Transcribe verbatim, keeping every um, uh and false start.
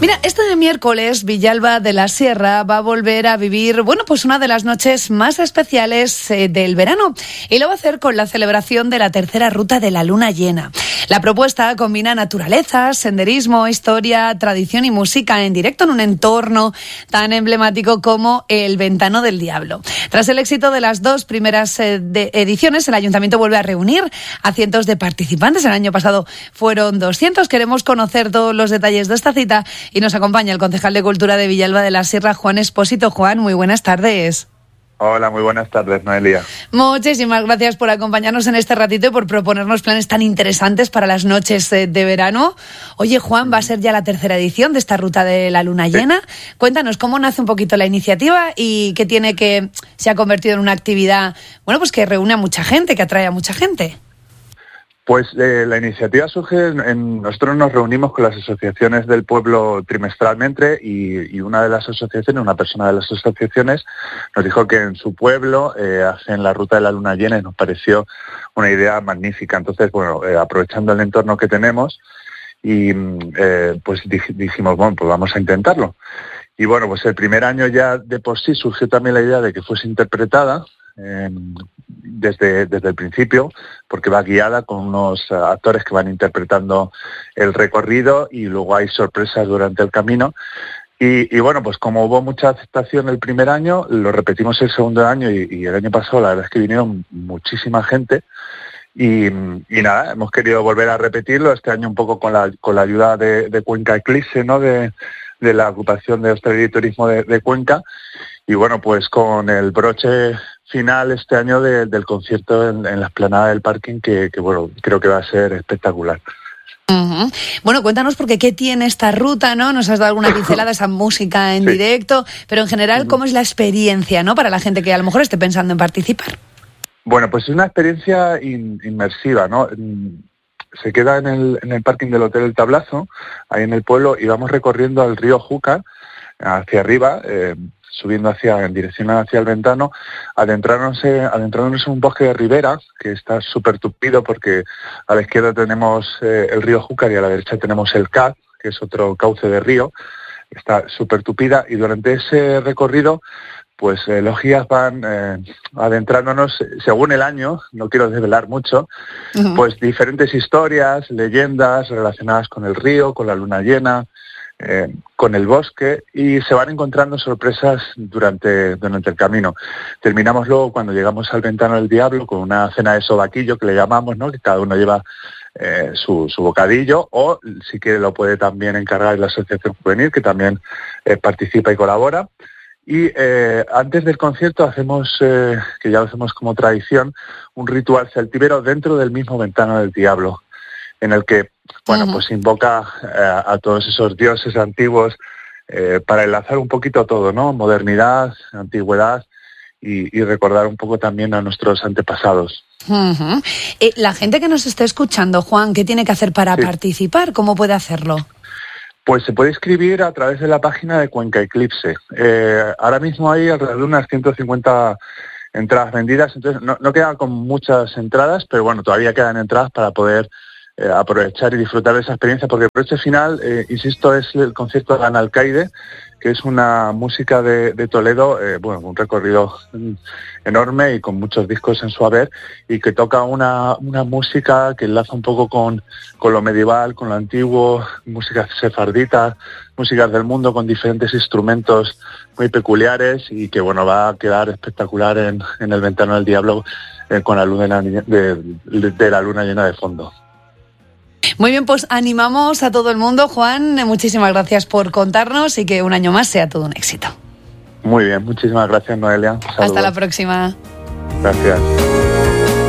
Mira, este de miércoles, Villalba de la Sierra va a volver a vivir, bueno, pues una de las noches más especiales eh, del verano. Y lo va a hacer con la celebración de la tercera ruta de la luna llena. La propuesta combina naturaleza, senderismo, historia, tradición y música en directo en un entorno tan emblemático como el Ventano del Diablo. Tras el éxito de las dos primeras eh, de ediciones, el Ayuntamiento vuelve a reunir a cientos de participantes. El año pasado fueron doscientos. Queremos conocer todos los detalles de esta cita y nos acompaña el concejal de Cultura de Villalba de la Sierra, Juan Espósito. Juan, muy buenas tardes. Hola, muy buenas tardes, Noelia. Muchísimas gracias por acompañarnos en este ratito y por proponernos planes tan interesantes para las noches de verano. Oye, Juan, va a ser ya la tercera edición de esta ruta de la luna llena. Sí. Cuéntanos cómo nace un poquito la iniciativa y qué tiene que se ha convertido en una actividad, bueno, pues que reúne a mucha gente, que atrae a mucha gente. Pues eh, la iniciativa surge, en, en, nosotros nos reunimos con las asociaciones del pueblo trimestralmente y, y una de las asociaciones, una persona de las asociaciones, nos dijo que en su pueblo eh, hacen la ruta de la luna llena y nos pareció una idea magnífica. Entonces, bueno, eh, aprovechando el entorno que tenemos y eh, pues dijimos, bueno, pues vamos a intentarlo. Y bueno, pues el primer año ya de por sí surgió también la idea de que fuese interpretada Eh, desde, desde el principio, porque va guiada con unos uh, actores que van interpretando el recorrido y luego hay sorpresas durante el camino. Y, y bueno, pues como hubo mucha aceptación el primer año, lo repetimos el segundo año y, y el año pasado la verdad es que vinieron muchísima gente y, y nada, hemos querido volver a repetirlo este año un poco con la, con la ayuda de, de Cuenca Eclipse, ¿no? de, de la agrupación de hostelería y turismo de, de Cuenca. Y bueno, pues con el broche final este año de, del concierto en, en la explanada del parking, que, que bueno, creo que va a ser espectacular. Uh-huh. Bueno, cuéntanos porque qué tiene esta ruta, ¿no? Nos has dado alguna pincelada, esa música en sí. directo, pero en general, uh-huh. ¿cómo es la experiencia, ¿no? Para la gente que a lo mejor esté pensando en participar. Bueno, pues es una experiencia in, inmersiva, ¿no? Se queda en el, en el parking del Hotel El Tablazo, ahí en el pueblo, y vamos recorriendo el río Júcar hacia arriba, eh, subiendo hacia en dirección hacia el Ventano, adentrándonos, adentrándonos en un bosque de ribera que está súper tupido porque a la izquierda tenemos eh, el río Júcar y a la derecha tenemos el Caz, que es otro cauce de río, está súper tupida y durante ese recorrido pues eh, los guías van eh, adentrándonos según el año, no quiero desvelar mucho, uh-huh. pues diferentes historias, leyendas relacionadas con el río, con la luna llena, Eh, con el bosque y se van encontrando sorpresas durante, durante el camino. Terminamos luego cuando llegamos al Ventano del Diablo con una cena de sobaquillo que le llamamos, ¿no? Que cada uno lleva eh, su, su bocadillo o si quiere lo puede también encargar la Asociación Juvenil que también eh, participa y colabora. Y eh, antes del concierto hacemos, eh, que ya lo hacemos como tradición, un ritual celtíbero dentro del mismo Ventano del Diablo, en el que, bueno, uh-huh. pues invoca eh, a todos esos dioses antiguos eh, para enlazar un poquito todo, ¿no? Modernidad, antigüedad y, y recordar un poco también a nuestros antepasados. Uh-huh. Eh, la gente que nos esté escuchando, Juan, ¿qué tiene que hacer para sí. participar? ¿Cómo puede hacerlo? Pues se puede inscribir a través de la página de Cuenca Eclipse. Eh, ahora mismo hay alrededor de unas ciento cincuenta entradas vendidas, entonces no, no quedan con muchas entradas, pero bueno, todavía quedan entradas para poder Eh, aprovechar y disfrutar de esa experiencia, porque el broche final, eh, insisto, es el concierto de Analcaide, que es una música de, de Toledo, eh, bueno, un recorrido enorme y con muchos discos en su haber, y que toca una, una música que enlaza un poco con, con lo medieval, con lo antiguo, música sefardita, músicas del mundo con diferentes instrumentos muy peculiares y que, bueno, va a quedar espectacular en, en el Ventano del Diablo eh, con la luz de la, de, de la luna llena de fondo. Muy bien, pues animamos a todo el mundo, Juan. Muchísimas gracias por contarnos y que un año más sea todo un éxito. Muy bien, muchísimas gracias, Noelia. Hasta la próxima. Gracias.